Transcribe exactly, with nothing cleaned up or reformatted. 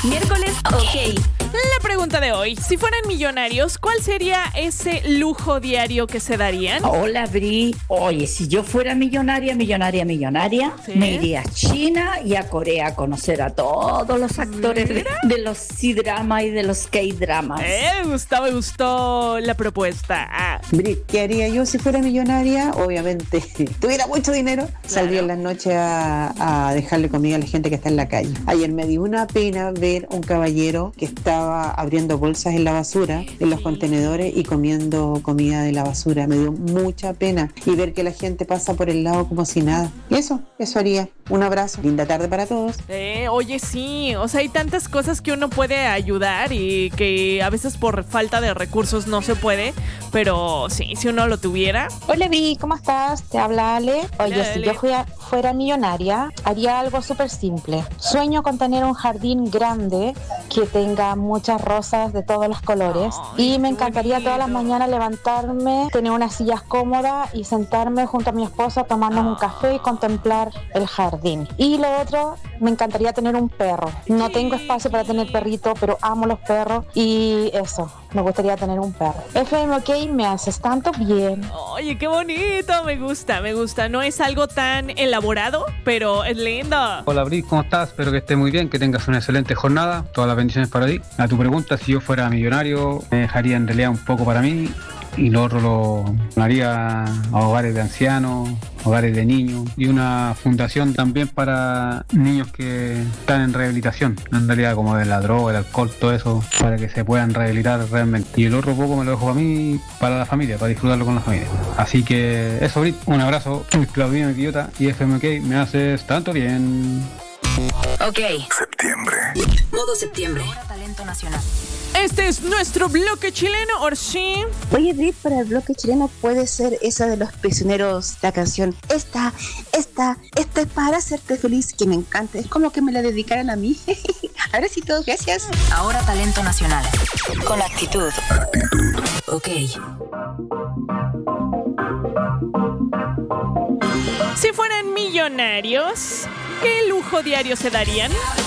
Miércoles, ok. La pregunta de hoy, si fueran millonarios, ¿cuál sería ese lujo diario que se darían? Hola, Bri. Oye, si yo fuera millonaria, millonaria, millonaria, ¿Sí? me iría a China y a Corea a conocer a todos los actores de, de los C-drama y de los K-dramas. Eh, me gustó, me gustó la propuesta. Ah. Brit, ¿qué haría yo si fuera millonaria? Obviamente, tuviera mucho dinero, saldría en las noches a, a dejarle comida a la gente que está en la calle. Ayer me dio una pena ver un caballero que estaba abriendo bolsas en la basura, en los contenedores y comiendo comida de la basura. Me dio mucha pena y ver que la gente pasa por el lado como si nada. Y eso, eso haría. Un abrazo, linda tarde para todos. Eh, oye, sí, o sea, hay tantas cosas que uno puede ayudar y que a veces por falta de recursos no se puede, pero sí, si uno lo tuviera. Hola Vi, ¿cómo estás? Te habla Ale. Oye, Hola, si Ale. yo fuera, fuera millonaria, haría algo súper simple. Sueño con tener un jardín grande que tenga muchas rosas de todos los colores. Ay, y me qué encantaría todas las bonito. mañanas levantarme, tener unas sillas cómodas y sentarme junto a mi esposa, tomarnos un café y contemplar el jardín. Y lo otro, me encantaría tener un perro. No tengo espacio para tener perrito, pero amo los perros y eso, me gustaría tener un perro. F M OK, me haces tanto bien. Oye, qué bonito, me gusta, me gusta. No es algo tan elaborado, pero es lindo. Hola Brit, ¿cómo estás? Espero que estés muy bien, que tengas una excelente jornada. Todas las bendiciones para ti. A tu pregunta, si yo fuera millonario, me dejaría en realidad un poco para mí y lo otro lo donaría a hogares de ancianos, hogares de niños y una fundación también para niños que están en rehabilitación, en realidad como de la droga, el alcohol, todo eso, para que se puedan rehabilitar realmente. Y el otro poco me lo dejo para mí, para la familia, para disfrutarlo con la familia. Así que eso, Brit, un abrazo, Claudino de Quillota y F M OK, me haces tanto bien. Ok. Septiembre. Modo septiembre. Ahora talento nacional. Este es nuestro bloque chileno, Orsi. Oye, Brit, para el bloque chileno puede ser esa de los prisioneros, la canción Esta, esta, esta es para hacerte feliz, que me encanta. Es como que me la dedicaran a mí. Ahora sí, todos, gracias. Ahora talento nacional. Con actitud. Actitud. Ok. Si fueran millonarios, ¿qué lujo diario se darían?